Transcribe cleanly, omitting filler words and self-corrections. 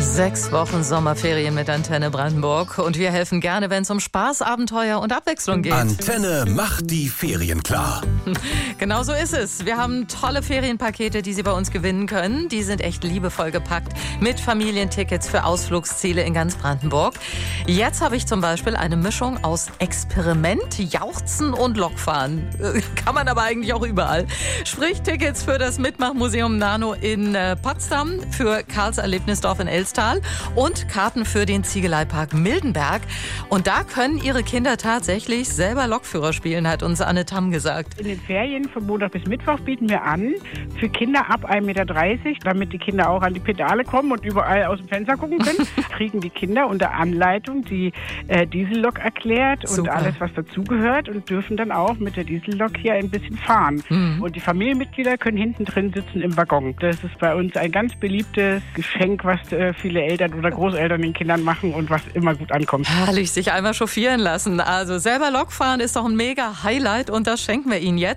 6 Wochen Sommerferien mit Antenne Brandenburg. Und wir helfen gerne, wenn es um Spaß, Abenteuer und Abwechslung geht. Antenne macht die Ferien klar. Genau so ist es. Wir haben tolle Ferienpakete, die Sie bei uns gewinnen können. Die sind echt liebevoll gepackt mit Familientickets für Ausflugsziele in ganz Brandenburg. Jetzt habe ich zum Beispiel eine Mischung aus Experiment, Jauchzen und Lokfahren. Kann man aber eigentlich auch überall. Sprich Tickets für das Mitmachmuseum Nano in Potsdam, für Karls Erlebnisdorf in Elstal und Karten für den Ziegeleipark Mildenberg. Und da können Ihre Kinder tatsächlich selber Lokführer spielen, hat uns Anne Tamm gesagt. In den Ferien von Montag bis Mittwoch bieten wir an, für Kinder ab 1,30 Meter, damit die Kinder auch an die Pedale kommen und überall aus dem Fenster gucken können, kriegen die Kinder unter Anleitung die Diesellok erklärt und alles, was dazugehört, und dürfen dann auch mit der Diesellok hier ein bisschen fahren. Und die Familienmitglieder können hinten drin sitzen im Waggon. Das ist bei uns ein ganz beliebtes Geschenk, was viele Eltern oder Großeltern den Kindern machen und was immer gut ankommt. Herrlich, sich einmal chauffieren lassen. Also selber Lokfahren ist doch ein mega Highlight und das schenken wir Ihnen jetzt.